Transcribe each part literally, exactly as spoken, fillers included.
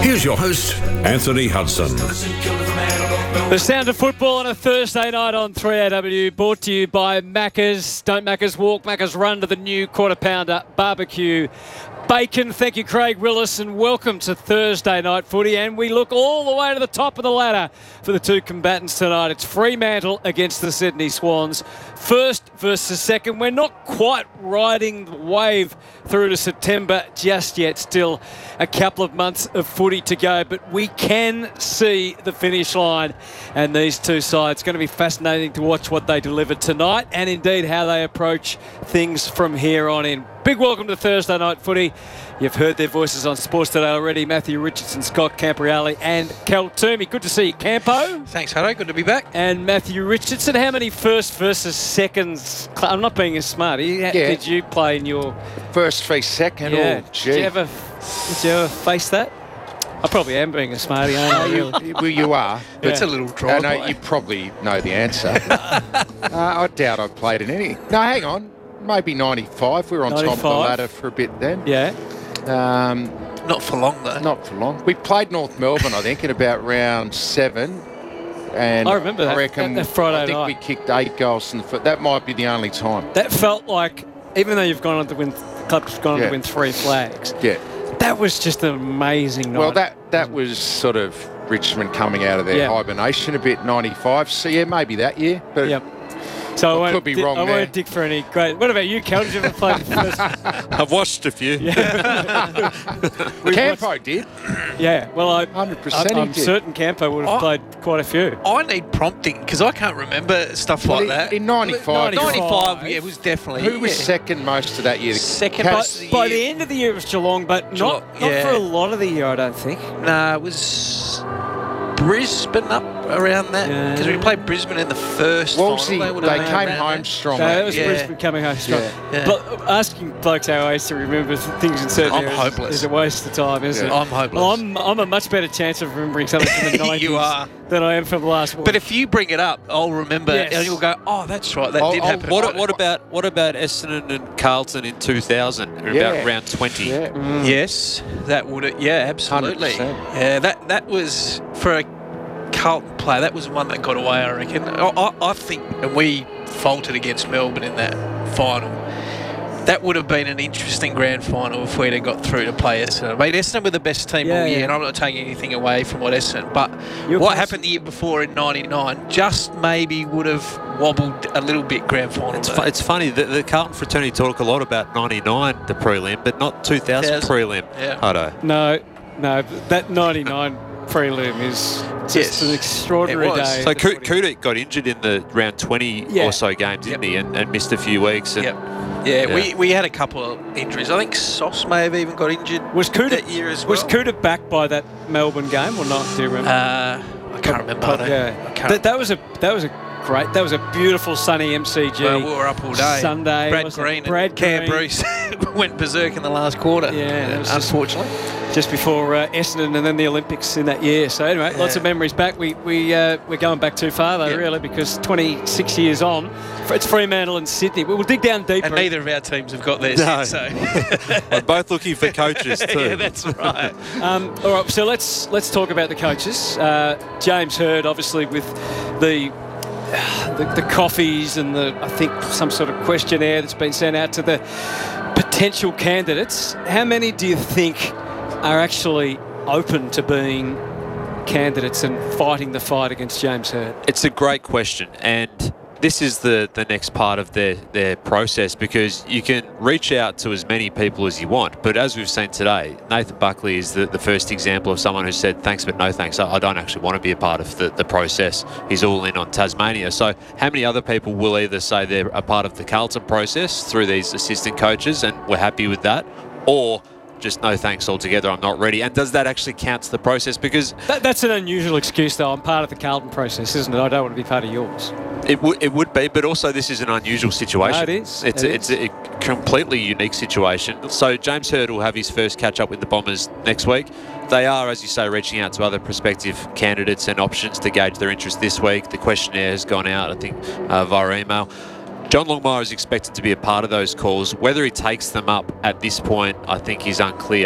Here's your host, Anthony Hudson. The sound of football on a Thursday night on three A W, brought to you by Macca's. Don't Macca's walk, Macca's run to the new quarter pounder barbecue bacon. Thank you, Craig Willis, and welcome to Thursday night footy. And we look all the way to the top of the ladder for the two combatants tonight. It's Fremantle against the Sydney Swans. First versus second. We're not quite riding the wave through to September just yet. Still a couple of months of footy to go, but we can see the finish line. And these two sides, going to be fascinating to watch what they deliver tonight, and indeed how they approach things from here on in. Big welcome to Thursday Night Footy. You've heard their voices on Sports Today already. Matthew Richardson, Scott Campriali and Cal Toomey. Good to see you, Campo. Thanks, Hutto. Good to be back. And Matthew Richardson, how many first versus seconds? I'm not being as smart. Yeah. Did you play in your... First v second? Yeah. Oh, gee. Did you ever, did you ever face that? I probably am being a smarty, aren't I? Really? Well, you are. But it's Yeah. a little dry. I know you probably know the answer. uh, I doubt I've played in any. No, hang on. Maybe ninety-five. We were on top of the ninety-five. ladder for a bit then. Yeah. Um, Not for long, though. not for long. We played North Melbourne, I think, in about round seven. And I remember that, I reckon that- that Friday I think night. we kicked eight goals in the foot. That might be the only time. That felt like, even though you've gone on to win, the club's gone on Yeah. to win three flags, Yeah. that was just an amazing night. Well, that that was sort of Richmond coming out of their Yeah. hibernation a bit, ninety-five. So, yeah, maybe that year. But Yep. So I, I won't could be di- wrong I there. won't dig for any great. What about you, Cal? Did you ever play the first? I've watched a few. Campo did. Yeah. Well, I, one hundred percent I'm, he I'm did. certain Campo would have I- played quite a few. I need prompting because I can't remember stuff Well, like in- that. in ninety-five. ninety-five, ninety-five, yeah, it was definitely. Who was yeah. second most of that year? Second Cat- most of the By year. the end of the year, it was Geelong, but Geelong, not, not yeah. for a lot of the year, I don't think. Nah, it was Brisbane up around that Yeah. because we played Brisbane in the first Wolsey, final. would have they been came around home that. strong. So that was Yeah. Brisbane coming home strong. Yeah. Yeah. But asking blokes how I used to remember things in certain I'm areas hopeless. is a waste of time, isn't Yeah. it? I'm hopeless. Well, I'm, I'm a much better chance of remembering something from the nineties You are. than I am from the last one. But if you bring it up, I'll remember, Yes. and you'll go, "Oh, that's right, that I'll- did I'll- happen." What, what about what about Essendon and Carlton in two thousand? Yeah. About round twenty. Yeah. Mm. Yes, that would. Yeah, absolutely. one hundred percent. Yeah, that that was for a Carlton player. That was one that got away. I reckon. I, I, I think, and we faltered against Melbourne in that final. That would have been an interesting grand final if we'd have got through to play Essendon. I mean, Essendon were the best team Yeah, all year, yeah. and I'm not taking anything away from what Essendon. But You're what close. happened the year before in ninety-nine just maybe would have wobbled a little bit grand final. It's, though. fu- it's funny, the, the Carlton fraternity talk a lot about ninety-nine, the prelim, but not two thousand two thousand. prelim. Yeah. Hutto. No, no, that ninety-nine prelim is just Yes, an extraordinary it was. day. So in the footy. Kuda got injured in the round twenty Yeah. or so games, didn't Yep. he? And, and missed a few weeks. And Yep. Yeah, Yeah. We, we had a couple of injuries. I think Sauce may have even got injured was Kuda that year as well. Was Kuda back by that Melbourne game or not? Do you remember? Uh, I can't remember. I don't- yeah, I can't. that, that was a that was a great. That was a beautiful sunny M C G. well, we were up all day. Sunday, Brad wasn't it? Green Brad and Cam Green. Bruce went berserk in the last quarter. Yeah, that was just- unfortunately. just before uh, Essendon and then the Olympics in that year. So anyway, lots Yeah. of memories back. We we uh, we're going back too far though, Yeah. really, because twenty-six years on, it's Fremantle and Sydney. We'll dig down deeper. And neither of our teams have got theirs No. yet, so we're both looking for coaches too. yeah, that's right. Um, all right, so let's let's talk about the coaches. Uh, James Hird, obviously, with the, the the coffees and the I think some sort of questionnaire that's been sent out to the potential candidates. How many do you think are actually open to being candidates and fighting the fight against James Hird? It's a great question, and this is the, the next part of their, their process, because you can reach out to as many people as you want, but as we've seen today, Nathan Buckley is the, the first example of someone who said thanks but no thanks. I, I don't actually want to be a part of the, the process. He's all in on Tasmania. So how many other people will either say they're a part of the Carlton process through these assistant coaches and we're happy with that, or just no thanks altogether, I'm not ready? And does that actually count to the process? Because That, that's an unusual excuse, though. I'm part of the Carlton process, isn't it? I don't want to be part of yours. It would it would be, but also this is an unusual situation. No, it is. It's It a, it's a completely unique situation. So James Hird will have his first catch up with the Bombers next week. They are, as you say, reaching out to other prospective candidates and options to gauge their interest this week. The questionnaire has gone out, I think, uh, via email. John Longmire is expected to be a part of those calls. Whether he takes them up at this point, I think is unclear.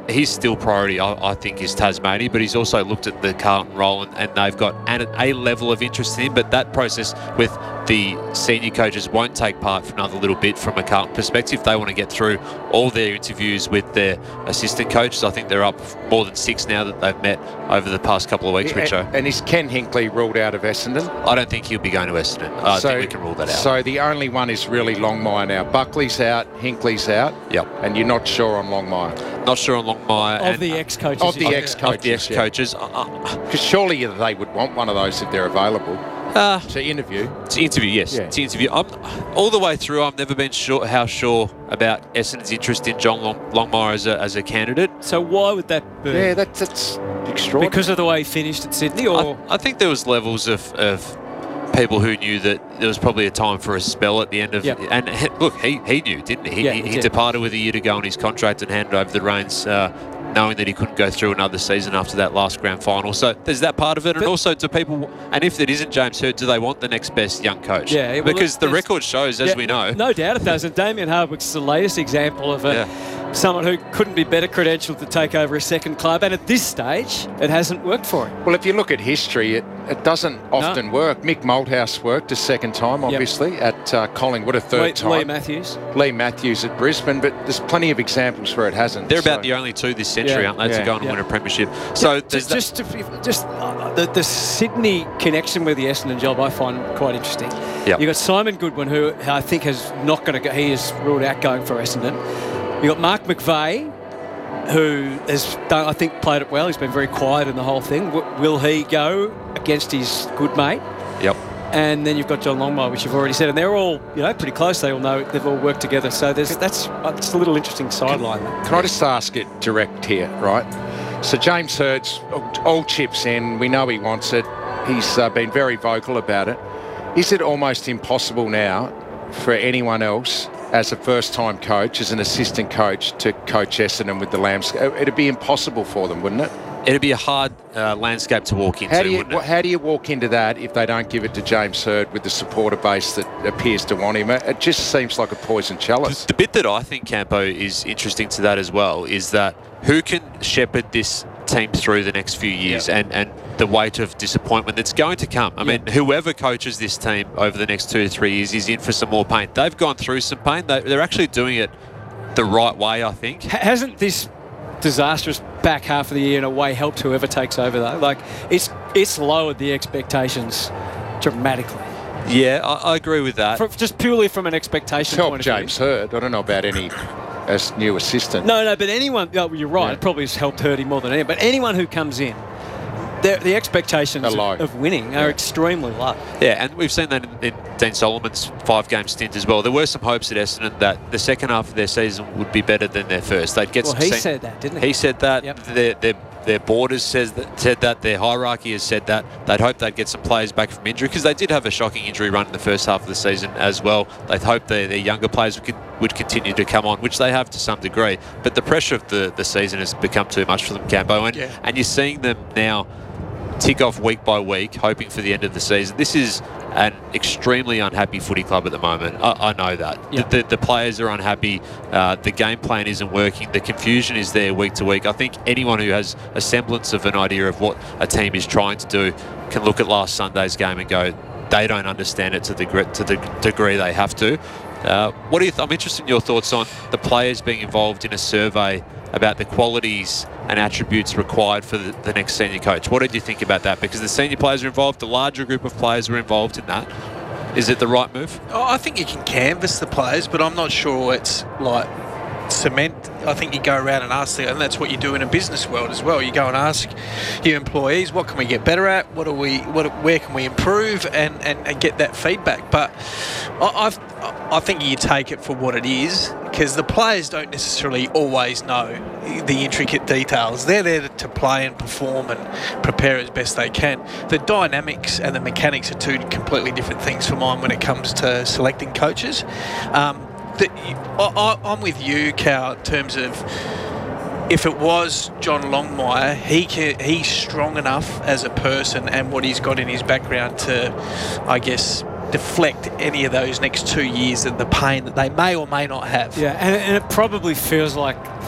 his still priority, I, I think, is Tasmania, but he's also looked at the Carlton role, and, and they've got an, a level of interest in him, but that process with the senior coaches won't take part for another little bit from a Carlton perspective. They want to get through all their interviews with their assistant coaches. I think they're up more than six now that they've met over the past couple of weeks, Richo. And, and is Ken Hinkley ruled out of Essendon? I don't think he'll be going to Essendon. I so, think we can rule that out. So the only one is really Longmire now. Buckley's out, Hinkley's out. Yep. And you're not sure on Longmire? Not sure on Longmire. Of and, the ex-coaches. Of the is- ex-coaches. Of the ex-coaches. Uh, Because surely they would want one of those if they're available uh, to interview. to interview, yes. Yeah. To interview. I'm, all the way through, I've never been sure how sure about Essendon's interest in John Long, Longmire as a, as a candidate. So why would that be? Yeah, that, that's extraordinary. Because of the way he finished at Sydney, or I, I think there was levels of, of people who knew that there was probably a time for a spell at the end of Yep. and he- look, he, he knew, didn't he? He, Yeah, he, he he did. departed with a year to go on his contract and handed over the reins, uh, knowing that he couldn't go through another season after that last grand final. So there's that part of it, and But- also do people, and if it isn't James Hird, do they want the next best young coach? Yeah, well, because the there's- record shows, as Yeah, we know. no doubt it does. And Damien Hardwick's the latest example of a, Yeah. someone who couldn't be better credentialed to take over a second club, and at this stage, it hasn't worked for him. Well, if you look at history, it, it doesn't often work. Mick Malthouse worked a second time, obviously, at uh, Collingwood a third Lee, time. Lee Matthews. Lee Matthews at Brisbane, but there's plenty of examples where it hasn't. They're about so- the only two this century, Yeah. aren't they, Yeah. to go and Yeah. win a premiership. So there's Just, that- just, to, just uh, the, the Sydney connection with the Essendon job, I find quite interesting. Yep. You've got Simon Goodwin, who I think has not going to go. He is ruled out going for Essendon. You've got Mark McVeigh, who has done, I think, played it well. He's been very quiet in the whole thing. W- will he go against his good mate? Yep. And then you've got John Longmire, which you've already said, and they're all, you know, pretty close. They all know they've all worked together. So there's that's it's a little interesting sideline. Can I just ask it direct here, right? So James Hird's all chips in. We know he wants it. He's uh, been very vocal about it. Is it almost impossible now for anyone else as a first-time coach, as an assistant coach, to coach Essendon with the landscape? It'd be impossible for them, wouldn't it? It'd be a hard uh, landscape to walk into, How do you wouldn't it? how do you walk into that if they don't give it to James Hird with the supporter base that appears to want him? It just seems like a poison chalice. The bit that I think, Campo, is interesting to that as well is that who can shepherd this team through the next few years Yeah. and, and the weight of disappointment that's going to come. I Yeah. mean, whoever coaches this team over the next two to three years is in for some more pain. They've gone through some pain. They, they're actually doing it the right way, I think. Ha- Hasn't this disastrous back half of the year in a way helped whoever takes over though? Like it's it's lowered the expectations dramatically. Yeah, I, I agree with that. For, just purely from an It's expectation helped point of James view. Hird. I don't know about any as new assistant. No, no, but anyone, oh, you're right, Yeah. it probably has helped Hurdy more than anyone, but anyone who comes in, the the expectations Are of, low. of winning are Yeah. extremely low. Yeah, and we've seen that in, in Dean Solomon's five-game stint as well. There were some hopes at Essendon that the second half of their season would be better than their first. They'd get Well, some he sen- said that, didn't he? He said that. Yep. Their, their, their borders says that, said that. Their hierarchy has said that. They'd hope they'd get some players back from injury because they did have a shocking injury run in the first half of the season as well. They'd hope their, their younger players would, would continue to come on, which they have to some degree. But the pressure of the, the season has become too much for them, Campo. And, Yeah. and you're seeing them now tick off week by week, hoping for the end of the season. This is an extremely unhappy footy club at the moment. I, I know that. Yeah. The, the, the players are unhappy. Uh, the game plan isn't working. The confusion is there week to week. I think anyone who has a semblance of an idea of what a team is trying to do can look at last Sunday's game and go, they don't understand it to the, gr- to the degree they have to. Uh, what do you th- I'm interested in your thoughts on the players being involved in a survey about the qualities and attributes required for the, the next senior coach. What did you think about that? Because the senior players are involved, the larger group of players were involved in that. Is it the right move? Oh, I think you can canvass the players, but I'm not sure it's like cement. I think you go around and ask them, and that's what you do in a business world as well. You go and ask your employees, what can we get better at? What are we? What? Where can we improve? And, and, and get that feedback. But I, I've, I think you take it for what it is, because the players don't necessarily always know the intricate details. They're there to play and perform and prepare as best they can. The dynamics and the mechanics are two completely different things for mine when it comes to selecting coaches. Um, the, I, I, I'm with you, Cal, in terms of if it was John Longmire, he can, he's strong enough as a person and what he's got in his background to, I guess, deflect any of those next two years and the pain that they may or may not have. Yeah, and, and it probably feels like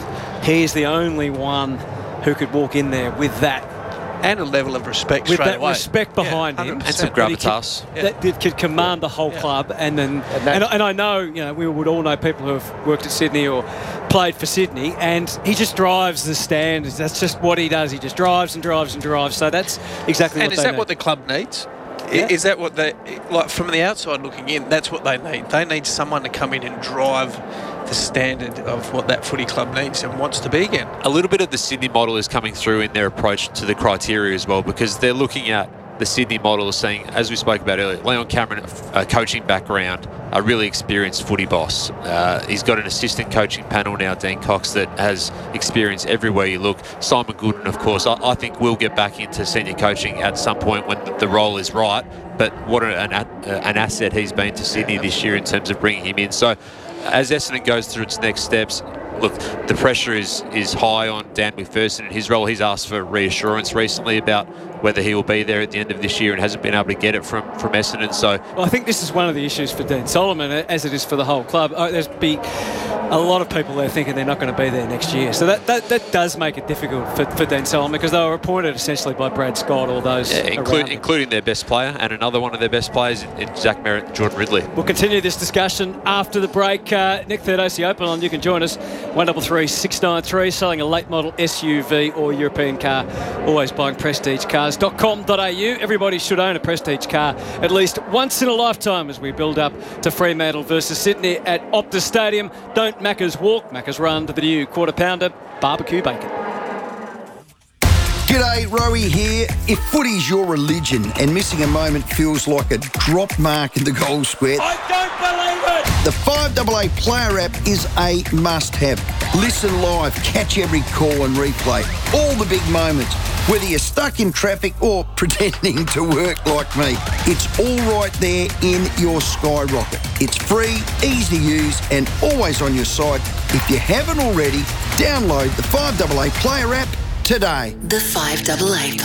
He's the only one who could walk in there with that. And a level of respect With straight that away. respect behind Yeah, him. one hundred And some percent. gravitas. Yeah. That, that could command the whole Yeah. club, and then And and, that- and I know, you know, we would all know people who have worked at Sydney or played for Sydney, and he just drives the stand. That's just what he does. He just drives and drives and drives. So that's exactly And what is they that need. what the club needs? I- Yeah. Is that what they, like from the outside looking in, that's what they need. They need someone to come in and drive the standard of what that footy club needs and wants to be again. A little bit of the Sydney model is coming through in their approach to the criteria as well, because they're looking at the Sydney model as saying, as we spoke about earlier, Leon Cameron, a coaching background, a really experienced footy boss. Uh, he's got an assistant coaching panel now, Dean Cox, that has experience everywhere you look. Simon Gooden, of course, I, I think will get back into senior coaching at some point when the role is right. But what an, an asset he's been to Sydney this year in terms of bringing him in. So as Essendon goes through its next steps, look, the pressure is is high on Dan McPherson in his role. He's asked for reassurance recently about whether he will be there at the end of this year and hasn't been able to get it from, from Essendon. So Well, I think this is one of the issues for Dean Solomon, as it is for the whole club. Oh, there's be a lot of people there thinking they're not going to be there next year. So that, that, that does make it difficult for, for Dean Solomon, because they were appointed essentially by Brad Scott, all those yeah, include, around him. including their best player and another one of their best players in, in Zach Merritt and Jordan Ridley. We'll continue this discussion after the break. Uh, Nick Third, O C Open on. You can join us. one three three, six nine three, selling a late model S U V or European car. Always buying prestige cars dot com dot a u. Everybody should own a prestige car at least once in a lifetime as we build up to Fremantle versus Sydney at Optus Stadium. Don't Maccas walk, Maccas run to the new quarter pounder barbecue bacon. G'day, Rowie here. If footy's your religion and missing a moment feels like a drop mark in the goal square, I don't believe it! the five A A Player app is a must-have. Listen live, catch every call and replay. All the big moments. Whether you're stuck in traffic or pretending to work like me, it's all right there in your Skyrocket. It's free, easy to use, and always on your side. If you haven't already, download the five A A Player app today. The five A A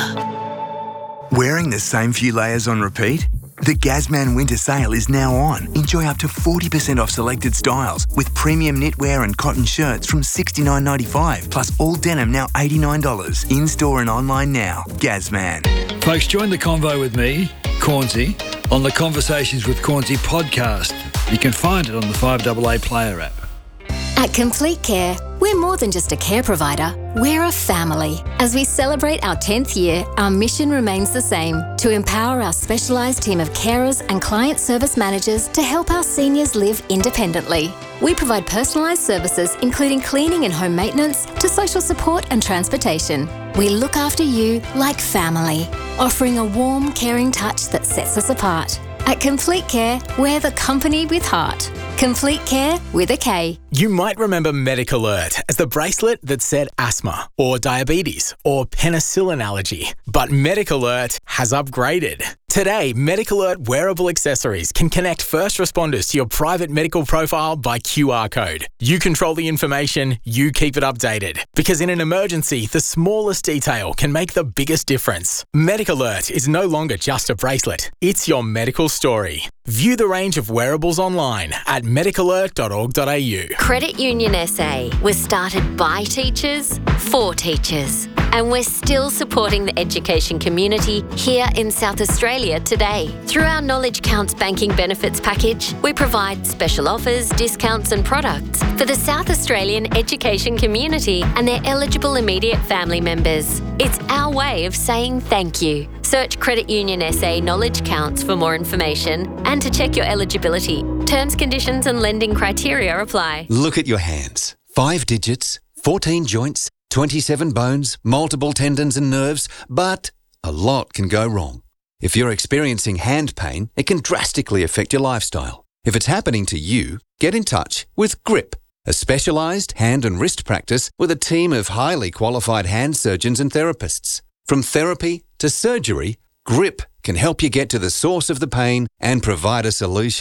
Player. Wearing the same few layers on repeat? The Gazman Winter Sale is now on. Enjoy up to forty percent off selected styles with premium knitwear and cotton shirts from sixty-nine ninety-five, plus all denim now eighty-nine dollars. In-store and online now. Gazman. Folks, join the convo with me, Cornsey, on the Conversations with Cornsey podcast. You can find it on the five A A Player app. At Complete Care, we're more than just a care provider, we're a family. As we celebrate our tenth year, our mission remains the same, to empower our specialised team of carers and client service managers to help our seniors live independently. We provide personalised services including cleaning and home maintenance to social support and transportation. We look after you like family, offering a warm, caring touch that sets us apart. At Complete Care, we're the company with heart. Complete Care with a K. You might remember MedicAlert as the bracelet that said asthma or diabetes or penicillin allergy. But MedicAlert has upgraded. Today, MedicAlert wearable accessories can connect first responders to your private medical profile by Q R code. You control the information, you keep it updated. Because in an emergency, the smallest detail can make the biggest difference. MedicAlert is no longer just a bracelet. It's your medical story. View the range of wearables online at medicalert dot org dot a u. Credit Union S A was started by teachers, for teachers. And we're still supporting the education community here in South Australia today. Through our Knowledge Counts banking benefits package, we provide special offers, discounts and products for the South Australian education community and their eligible immediate family members. It's our way of saying thank you. Search Credit Union S A Knowledge Counts for more information and to check your eligibility. Terms, conditions and lending criteria apply. Look at your hands. Five digits, fourteen joints, twenty-seven bones, multiple tendons and nerves, but a lot can go wrong. If you're experiencing hand pain, it can drastically affect your lifestyle. If it's happening to you, get in touch with Grip, a specialised hand and wrist practice with a team of highly qualified hand surgeons and therapists. From therapy to surgery, Grip can help you get to the source of the pain and provide a solution.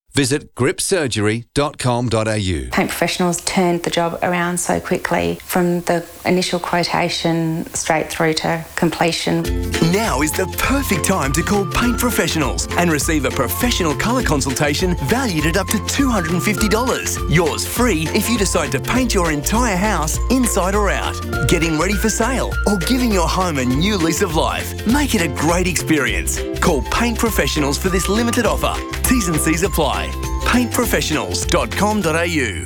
Visit grip surgery dot com dot a u. Paint Professionals turned the job around so quickly from the initial quotation straight through to completion. Now is the perfect time to call Paint Professionals and receive a professional colour consultation valued at up to two hundred fifty dollars. Yours free if you decide to paint your entire house inside or out, getting ready for sale, or giving your home a new lease of life. Make it a great experience. Call Paint Professionals for this limited offer. T's and C's apply. paint professionals dot com dot a u.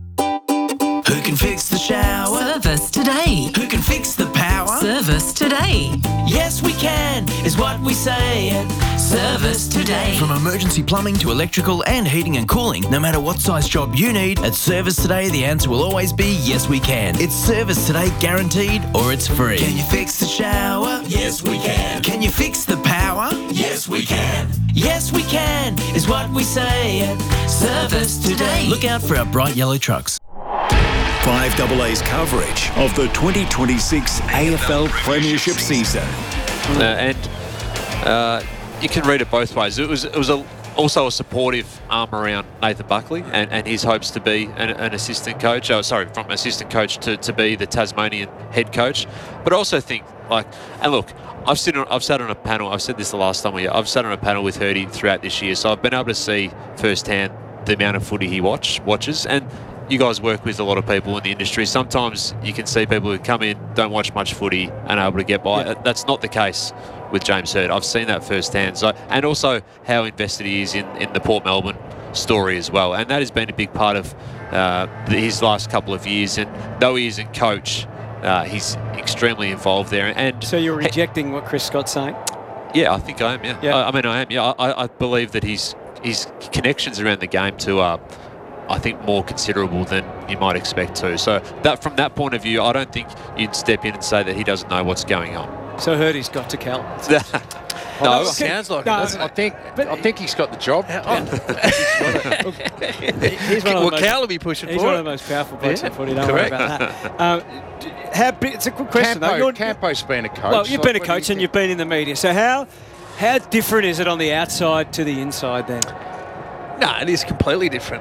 Who can fix the shower? Service today. Who can fix the power? Service today. Yes, we can, is what we say at Service Today. From emergency plumbing to electrical and heating and cooling, no matter what size job you need, at Service Today, the answer will always be yes, we can. It's Service Today guaranteed, or it's free. Can you fix the shower? Yes, we can. Can you fix the power? Yes, we can. Yes, we can, is what we say at Service Today. Look out for our bright yellow trucks. five A A's coverage of the twenty twenty-six A F L Premiership season. Uh, and uh, you can read it both ways. It was it was a, also a supportive arm around Nathan Buckley and, and his hopes to be an, an assistant coach. Oh, sorry, from assistant coach to, to be the Tasmanian head coach. But I also think, like, and look, I've sat on, I've sat on a panel. I've said this the last time we. I've sat on a panel with Hurdy throughout this year, so I've been able to see firsthand the amount of footy he watch watches and. You guys work with a lot of people in the industry. Sometimes you can see people who come in, don't watch much footy, and are able to get by. Yeah. That's not the case with James Hird. I've seen that firsthand. So, and also how invested he is in, in the Port Melbourne story as well. And that has been a big part of uh, his last couple of years. And though he isn't coach, uh, he's extremely involved there. And so you're rejecting what Chris Scott's saying? Yeah, I think I am. Yeah, yeah. I, I mean, I am. Yeah, I, I believe that his his connections around the game to. Uh, I think more considerable than you might expect to. So that from that point of view, I don't think you'd step in and say that he doesn't know what's going on. So Hurdy's got to Cal. No, well, sounds like no, it, doesn't I it? think I think he's got the job. Yeah. He's one of well, the Cal will be pushing he's for one it. of the most powerful blokes Yeah, in footy. Don't correct. worry about that. Um, how big, it's a good question. Campo, though. You're, Campo's been a coach. Well, you've like, been a coach and you've been in the media. So how how different is it on the outside to the inside then? No, it is completely different.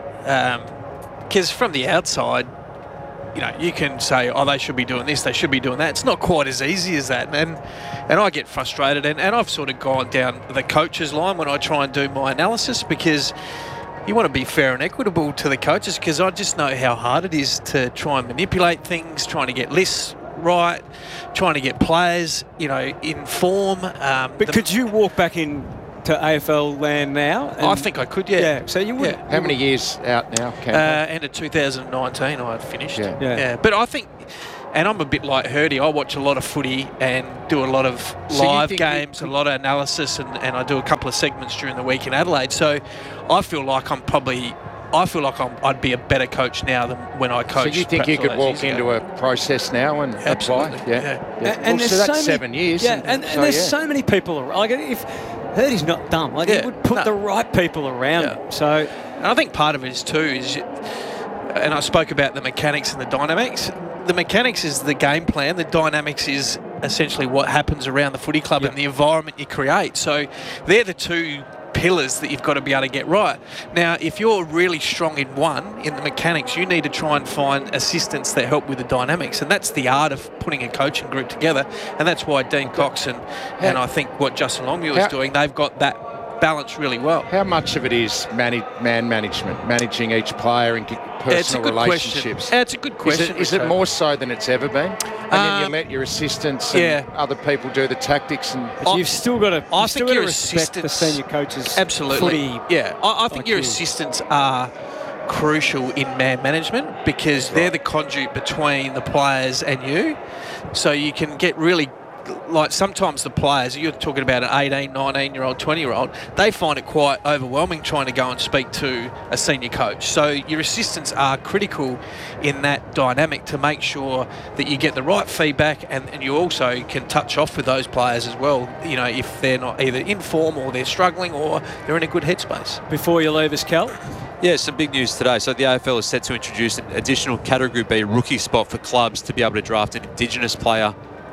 Because um, from the outside, you know, you can say, oh, they should be doing this, they should be doing that. It's not quite as easy as that. And and I get frustrated. And, and I've sort of gone down the coach's line when I try and do my analysis, because you want to be fair and equitable to the coaches, because I just know how hard it is to try and manipulate things, trying to get lists right, trying to get players, you know, in form. Um, but the, could you walk back in to A F L land now? And I think I could, yeah. Yeah, so you would. Yeah. How many years out now, Campo? Uh, end of two thousand nineteen, I had finished. Yeah. Yeah. yeah. But I think, and I'm a bit like Hurdy, I watch a lot of footy and do a lot of So you live think games, you- a lot of analysis, and, and I do a couple of segments during the week in Adelaide. So I feel like I'm probably, I feel like I'm, I'd be a better coach now than when I So coached. you think you perhaps could all walk those years into ago. a process now and Absolutely, apply? Yeah. yeah. yeah. And, Well, and there's so that's so many, seven years. Yeah, and, and, and so, there's yeah. so many people around. Like if Hurdy's not dumb, like he Yeah, would put no. the right people around Yeah. him. So And I think part of it is too is, and I spoke about the mechanics and the dynamics. The mechanics is the game plan. The dynamics is essentially what happens around the footy club Yep. and the environment you create. So they're the two pillars that you've got to be able to get right. Now, if you're really strong in one, in the mechanics, you need to try and find assistants that help with the dynamics. And that's the art of putting a coaching group together. And that's why Dean Cox and, and I think what Justin Longmuir is How- doing, they've got that balance really well. How much of it is manage, man management, managing each player and personal It's a good relationships? question. It's a good question. Is it, is it Rico. more so than it's ever been? And then you Um, let your assistants and yeah. other people do the tactics and but you've still got to. I You've still think got to your respect the assistants- senior coaches. Absolutely. Footy. Yeah, I, I think like your you. assistants are crucial in man management, because they're the conduit between the players and you. So you can get really, like sometimes the players, you're talking about an eighteen, nineteen year old, twenty year old, they find it quite overwhelming trying to go and speak to a senior coach. So your assistants are critical in that dynamic to make sure that you get the right feedback, and, and you also can touch off with those players as well, you know, if they're not either in form or they're struggling or they're in a good headspace. Before you leave us, Cal. Yeah, some big news today. So the A F L is set to introduce an additional Category B rookie spot for clubs to be able to draft an Indigenous player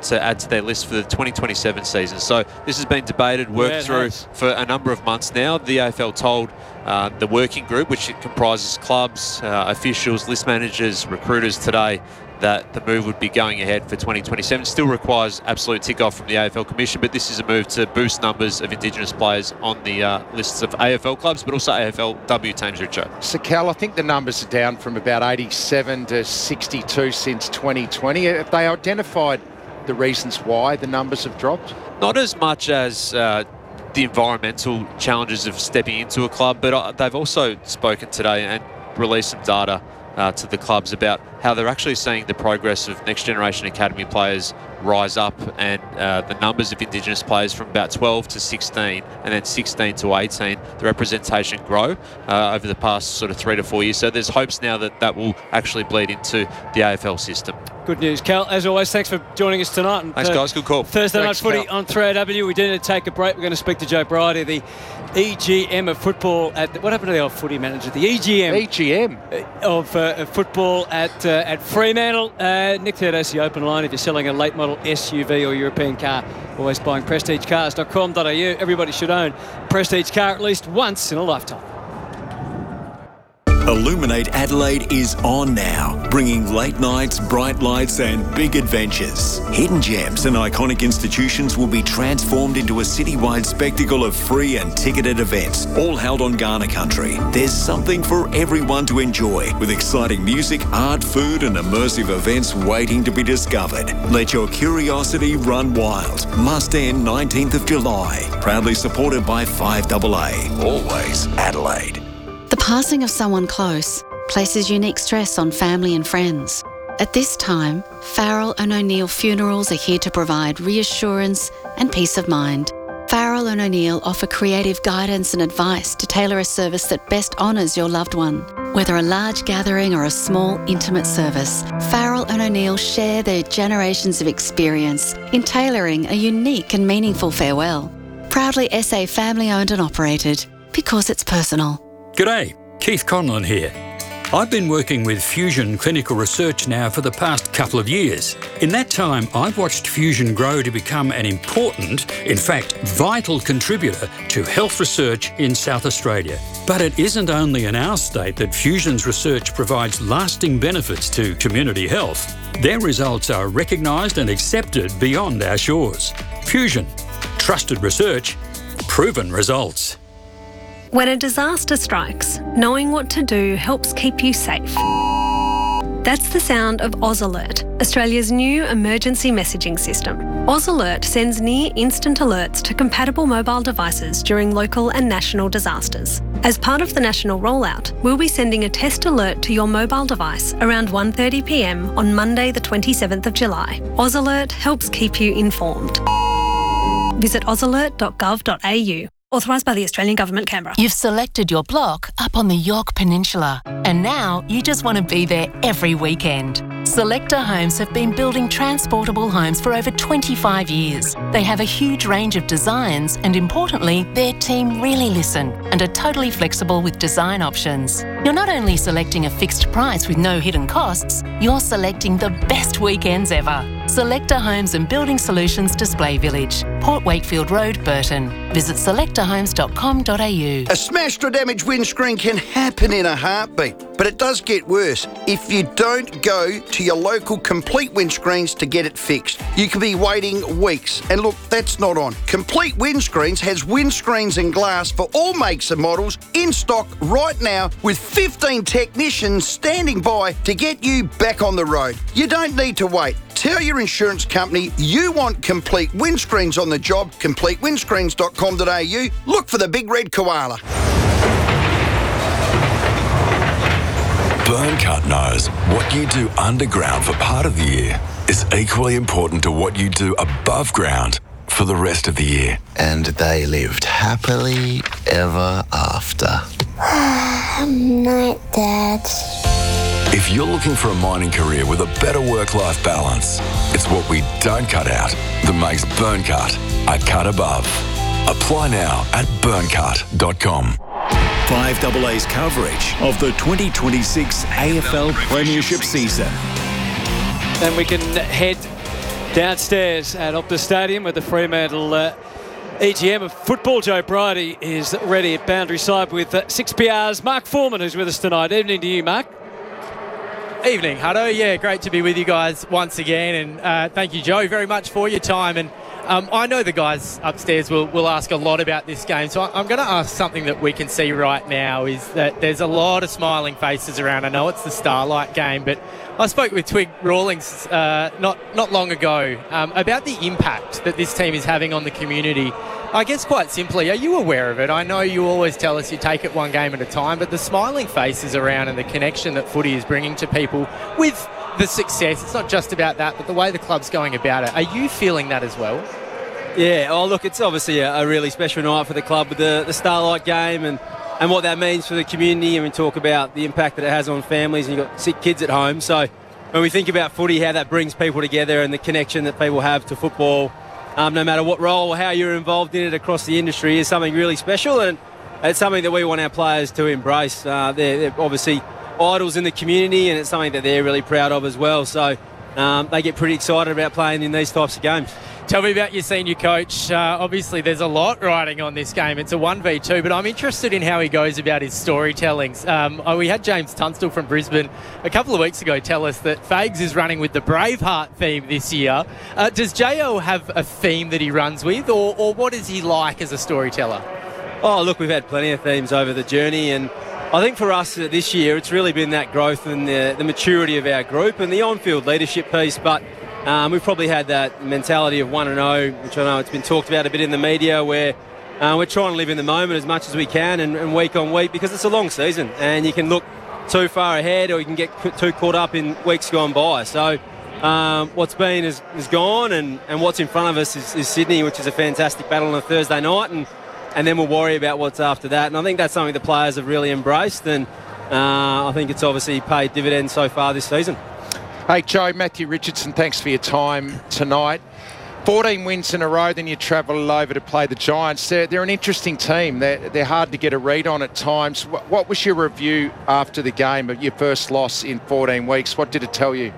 to add to their list for the twenty twenty-seven season. So this has been debated, worked Yeah, it through has. for a number of months now. The A F L told uh, the working group, which comprises clubs, uh, officials, list managers, recruiters today, that the move would be going ahead for twenty twenty-seven. Still requires absolute tick-off from the A F L Commission, but this is a move to boost numbers of Indigenous players on the uh, lists of A F L clubs, but also A F L W teams, Richo. So, Cal, I think the numbers are down from about eighty-seven to sixty-two since twenty twenty. Have they identified the reasons why the numbers have dropped? Not as much as uh, the environmental challenges of stepping into a club, but uh, they've also spoken today and released some data Uh, to the clubs about how they're actually seeing the progress of next generation academy players rise up, and uh, the numbers of Indigenous players from about twelve to sixteen and then sixteen to eighteen, the representation grow uh, over the past sort of three to four years. So there's hopes now that that will actually bleed into the A F L system. Good news, Cal. As always, thanks for joining us tonight. And, Thanks, uh, guys. Good call. Thursday Thanks, Night Footy Cal. on three A W. We do need to take a break. We're going to speak to Joe Bridie, the E G M of football at the, what happened to the old footy manager? The E G M. E G M of, uh, of football at uh, at Fremantle. Uh, Nick Theodosio open line if you're selling a late model S U V or European car. Always buying prestige cars dot com dot a u. Everybody should own a prestige car at least once in a lifetime. Illuminate Adelaide is on now, bringing late nights, bright lights and big adventures. Hidden gems and iconic institutions will be transformed into a citywide spectacle of free and ticketed events, all held on Ghana country. There's something for everyone to enjoy, with exciting music, art, food and immersive events waiting to be discovered. Let your curiosity run wild. Must end nineteenth of July. Proudly supported by five A A. Always Adelaide. The passing of someone close places unique stress on family and friends. At this time, Farrell and O'Neill Funerals are here to provide reassurance and peace of mind. Farrell and O'Neill offer creative guidance and advice to tailor a service that best honours your loved one. Whether a large gathering or a small, intimate service, Farrell and O'Neill share their generations of experience in tailoring a unique and meaningful farewell. Proudly S A family-owned and operated, because it's personal. G'day, Keith Conlon here. I've been working with Fusion Clinical Research now for the past couple of years. In that time, I've watched Fusion grow to become an important, in fact, vital contributor to health research in South Australia. But it isn't only in our state that Fusion's research provides lasting benefits to community health. Their results are recognised and accepted beyond our shores. Fusion. Trusted research. Proven results. When a disaster strikes, knowing what to do helps keep you safe. That's the sound of Oz Alert, Australia's new emergency messaging system. Oz Alert sends near-instant alerts to compatible mobile devices during local and national disasters. As part of the national rollout, we'll be sending a test alert to your mobile device around one thirty p m on Monday the twenty-seventh of July. Oz Alert helps keep you informed. Visit oz alert dot gov dot a u. Authorised by the Australian Government, Canberra. You've selected your block up on the York Peninsula, and now you just want to be there every weekend. Selector Homes have been building transportable homes for over twenty-five years. They have a huge range of designs, and importantly, their team really listen and are totally flexible with design options. You're not only selecting a fixed price with no hidden costs, you're selecting the best weekends ever. Selector Homes and Building Solutions Display Village, Port Wakefield Road, Burton. Visit selector homes dot com dot a u. A smashed or damaged windscreen can happen in a heartbeat, but it does get worse if you don't go to your local Complete Windscreens to get it fixed. You could be waiting weeks, and look, that's not on. Complete Windscreens has windscreens and glass for all makes and models in stock right now, with fifteen technicians standing by to get you back on the road. You don't need to wait. Tell your insurance company you want Complete Windscreens on the job. complete windscreens dot com dot a u. Look for the big red koala. Burncut knows what you do underground for part of the year is equally important to what you do above ground for the rest of the year. And they lived happily ever after. Night, Dad. If you're looking for a mining career with a better work-life balance, it's what we don't cut out that makes Burncut a cut above. Apply now at burncut dot com. five A A's coverage of the twenty twenty-six A F L Premiership season. Then we can head Downstairs at Optus Stadium with the Fremantle uh, E G M of football, Joe Bridie is ready at boundary side with uh, six P R's Mark Foreman, who's with us tonight. Evening to you, Mark. Evening, Hutto. Yeah, great to be with you guys once again, and uh, thank you, Joe, very much for your time. And um, I know the guys upstairs will, will ask a lot about this game, so I'm going to ask something that we can see right now is that there's a lot of smiling faces around. I know it's the Starlight game, but I spoke with Twig Rawlings uh, not not long ago um, about the impact that this team is having on the community. I guess quite simply, are you aware of it? I know you always tell us you take it one game at a time, but the smiling faces around and the connection that footy is bringing to people with the success, it's not just about that, but the way the club's going about it. Are you feeling that as well? Yeah, oh look, it's obviously a, a really special night for the club with the, the Starlight game and, and what that means for the community, and we talk about the impact that it has on families, and you've got sick kids at home. So when we think about footy, how that brings people together and the connection that people have to football, Um, no matter what role or how you're involved in it across the industry, is something really special, and it's something that we want our players to embrace. Uh, they're, they're obviously idols in the community, and it's something that they're really proud of as well. So um, they get pretty excited about playing in these types of games. Tell me about your senior coach. Uh, obviously, there's a lot riding on this game. It's a one v two, but I'm interested in how he goes about his storytellings. Um, oh, we had James Tunstall from Brisbane a couple of weeks ago tell us that Fags is running with the Braveheart theme this year. Uh, does J O have a theme that he runs with, or, or what is he like as a storyteller? Oh, look, we've had plenty of themes over the journey, and I think for us this year, it's really been that growth and the, the maturity of our group and the on-field leadership piece, but Um, we've probably had that mentality of one and oh, which I know it's been talked about a bit in the media, where uh, we're trying to live in the moment as much as we can and, and week on week, because it's a long season and you can look too far ahead or you can get too caught up in weeks gone by. So um, what's been is, is gone, and, and what's in front of us is, is Sydney, which is a fantastic battle on a Thursday night, and, and then we'll worry about what's after that. And I think that's something the players have really embraced, and uh, I think it's obviously paid dividends so far this season. Hey, Joe, Matthew Richardson, thanks for your time tonight. fourteen wins in a row, then you travel over to play the Giants. They're, they're an interesting team. They're, they're hard to get a read on at times. What, what was your review after the game of your first loss in fourteen weeks? What did it tell you?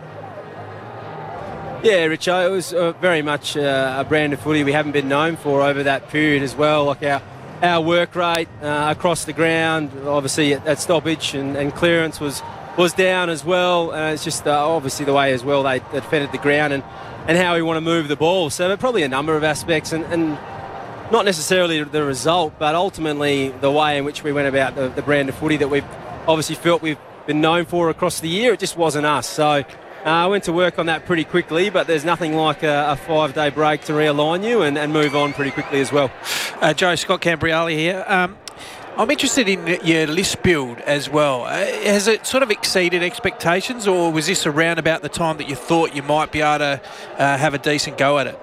Yeah, Richo, it was uh, very much uh, a brand of footy we haven't been known for over that period as well. Like our, our work rate uh, across the ground, obviously at, at stoppage and, and clearance was... was down as well. Uh, it's just uh, obviously the way as well they, they defended the ground and, and how we want to move the ball. So probably a number of aspects, and, and not necessarily the result, but ultimately the way in which we went about the, the brand of footy that we've obviously felt we've been known for across the year. It just wasn't us. So uh, I went to work on that pretty quickly, but there's nothing like a, a five-day break to realign you and, and move on pretty quickly as well. Uh, Joe, Scott Cambriali here. Um, I'm interested in your list build as well. Uh, has it sort of exceeded expectations, or was this around about the time that you thought you might be able to uh, have a decent go at it?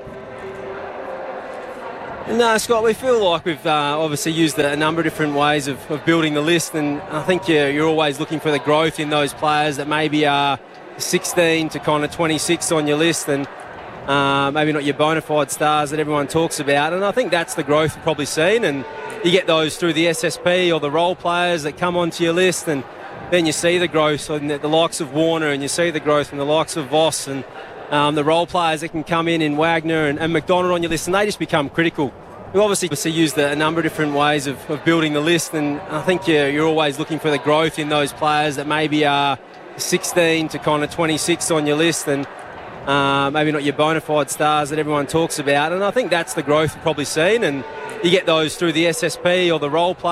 No, Scott, we feel like we've uh, obviously used a number of different ways of, of building the list, and I think you're, you're always looking for the growth in those players that maybe are sixteen to kind of twenty-six on your list, and uh, maybe not your bona fide stars that everyone talks about. And I think that's the growth we've probably seen, and you get those through the S S P or the role players that come onto your list, and then you see the growth in the, the likes of Warner, and you see the growth from the likes of Voss, and um, the role players that can come in in Wagner and, and McDonald on your list, and they just become critical. We've obviously, obviously used a, a number of different ways of, of building the list, and I think you're, you're always looking for the growth in those players that maybe are sixteen to kind of twenty-six on your list, and uh, maybe not your bona fide stars that everyone talks about. And I think that's the growth we've probably seen, and you get those through the S S P or the role players.